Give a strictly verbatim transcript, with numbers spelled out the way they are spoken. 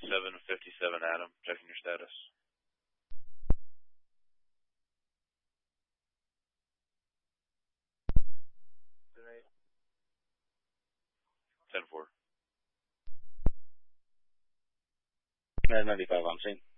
seven fifty-seven Adam, checking your status. ten four. ninety-five on scene.